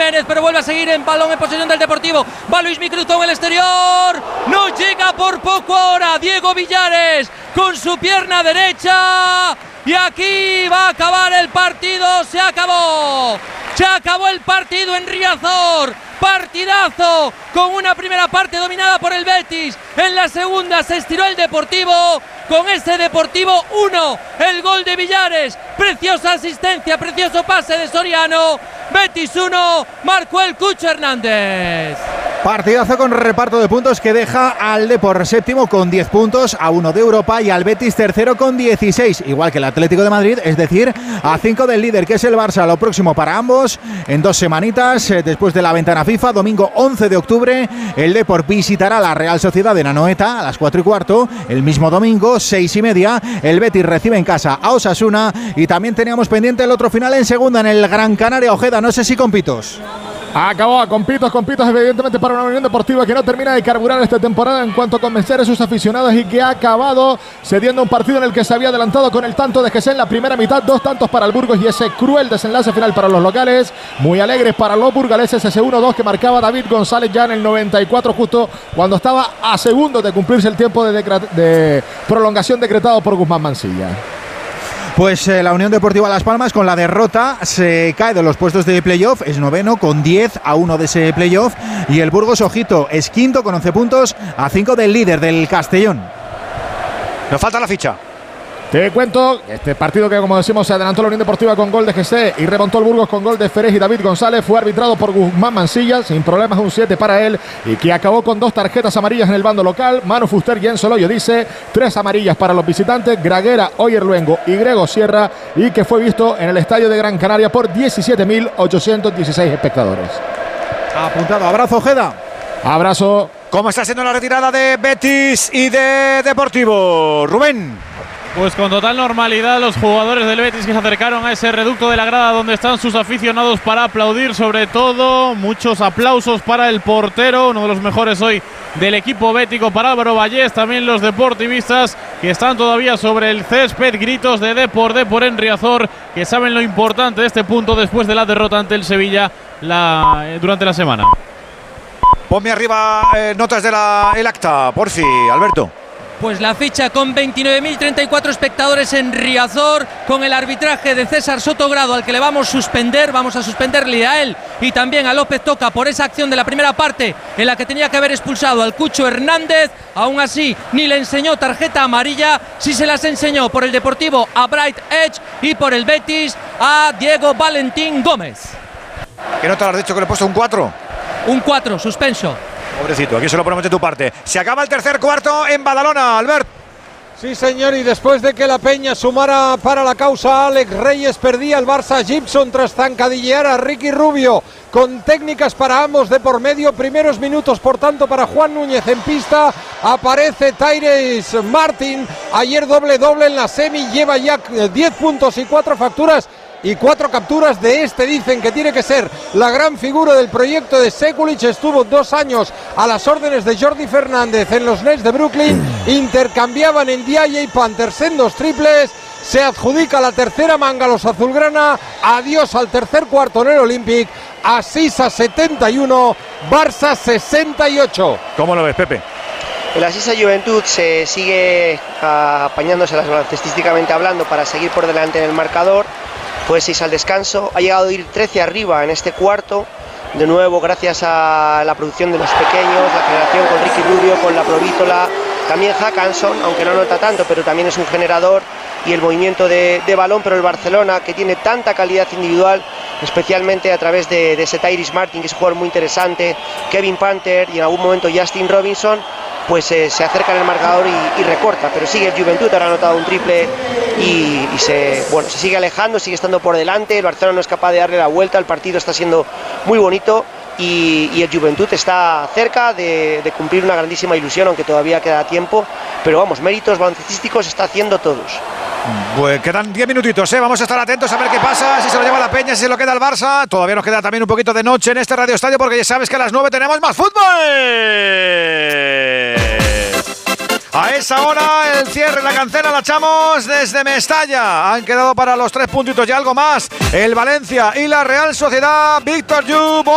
Jiménez, pero vuelve a seguir en balón en posesión del Deportivo. Va Luismi Cruzó en el exterior. No llega por poco ahora Diego Villares con su pierna derecha. Y aquí va a acabar el partido. Se acabó el partido en Riazor. Partidazo, con una primera parte dominada por el Betis. En la segunda se estiró el Deportivo. Con ese Deportivo 1, el gol de Villares. Preciosa asistencia, precioso pase de Soriano. Betis 1, marcó el Cucho Hernández. Partidazo con reparto de puntos que deja al Depor séptimo con 10 puntos, a 1 de Europa, y al Betis tercero con 16, igual que el Atlético de Madrid, es decir, a 5 del líder, que es el Barça. Lo próximo para ambos en 2 semanitas, después de la ventana FIFA, domingo 11 de octubre, el Depor visitará la Real Sociedad en Anoeta a las 4:15. El mismo domingo, 6:30, el Betis recibe en casa a Osasuna. Y también teníamos pendiente el otro final en segunda, en el Gran Canaria. Ojeda, no sé si compitos. Acabó a compitos, evidentemente, para una Unión Deportiva que no termina de carburar esta temporada en cuanto a convencer a sus aficionados, y que ha acabado cediendo un partido en el que se había adelantado con el tanto de Gesell en la primera mitad. 2 tantos para el Burgos y ese cruel desenlace final para los locales. Muy alegres para los burgaleses ese 1-2 que marcaba David González ya en el 94, justo cuando estaba a segundos de cumplirse el tiempo de prolongación decretado por Guzmán Mansilla. Pues la Unión Deportiva Las Palmas, con la derrota, se cae de los puestos de playoff, es noveno con 10 a 1 de ese playoff, y el Burgos, ojito, es quinto con 11 puntos a 5 del líder, del Castellón. Nos falta la ficha. Te cuento, este partido que, como decimos, se adelantó la Unión Deportiva con gol de Gesé y remontó el Burgos con gol de Ferez y David González. Fue arbitrado por Guzmán Mansilla, sin problemas, un 7 para él, y que acabó con 2 tarjetas amarillas en el bando local. Manu Fuster y Enzo Loyo dice 3 amarillas para los visitantes, Graguera, Oyer Luengo y Grego Sierra, y que fue visto en el estadio de Gran Canaria por 17.816 espectadores. Apuntado, abrazo, Ojeda. Abrazo. ¿Cómo está siendo la retirada de Betis y de Deportivo, Rubén? Pues con total normalidad los jugadores del Betis que se acercaron a ese reducto de la grada donde están sus aficionados para aplaudir, sobre todo muchos aplausos para el portero, uno de los mejores hoy del equipo bético, para Álvaro Vallés. También los deportivistas que están todavía sobre el césped, gritos de Depor en Riazor, que saben lo importante de este punto después de la derrota ante el Sevilla durante la semana. Ponme arriba notas de el acta, porfi, Alberto. Pues la ficha con 29.034 espectadores en Riazor, con el arbitraje de César Sotogrado, al que le vamos a suspenderle a él y también a López Toca por esa acción de la primera parte en la que tenía que haber expulsado al Cucho Hernández. Aún así, ni le enseñó tarjeta amarilla, sí se las enseñó por el Deportivo a Bright Edge y por el Betis a Diego Valentín Gómez. ¿Qué nota le has dicho que le he puesto un 4? Un 4, suspenso. Pobrecito, aquí se lo ponemos de tu parte. Se acaba el tercer cuarto en Badalona, Albert. Sí, señor, y después de que la Peña sumara para la causa a Alex Reyes, perdía el Barça Gibson tras zancadillear a Ricky Rubio, con técnicas para ambos de por medio. Primeros minutos, por tanto, para Juan Núñez en pista. Aparece Tyrese Martin, ayer doble en la semi, lleva ya 10 puntos y 4 facturas. Y 4 capturas de dicen que tiene que ser la gran figura del proyecto de Sekulic. Estuvo 2 años a las órdenes de Jordi Fernández en los Nets de Brooklyn. Intercambiaban en DJ Panthers en 2 triples. Se adjudica la tercera manga los azulgrana. Adiós al tercer cuarto en el Olympic. Asisa 71, Barça 68. ¿Cómo lo ves, Pepe? El Asisa Juventud se sigue apañándoselas baloncestísticamente hablando para seguir por delante en el marcador. Fue 6 al descanso, ha llegado a ir 13 arriba en este cuarto, de nuevo gracias a la producción de los pequeños, la generación con Ricky Rubio, con la Provítola, también Hackanson, aunque no nota tanto, pero también es un generador, y el movimiento de balón. Pero el Barcelona, que tiene tanta calidad individual, especialmente a través de ese Tyrese Martin, que es un jugador muy interesante, Kevin Panther y en algún momento Justin Robinson, pues se acerca en el marcador y recorta. Pero sigue el Juventud, ahora ha anotado un triple y se sigue alejando, sigue estando por delante. El Barcelona no es capaz de darle la vuelta, el partido está siendo muy bonito y el Juventud está cerca de cumplir una grandísima ilusión, aunque todavía queda tiempo. Pero vamos, méritos baloncestísticos está haciendo todos. Pues quedan 10 minutitos, vamos a estar atentos a ver qué pasa, si se lo lleva la Peña, si se lo queda el Barça. Todavía nos queda también un poquito de noche en este Radio Estadio, porque ya sabes que a las 9 tenemos más fútbol. A esa hora el cierre, la cancela la echamos desde Mestalla. Han quedado para los 3 puntitos y algo más el Valencia y la Real Sociedad. Víctor Yu.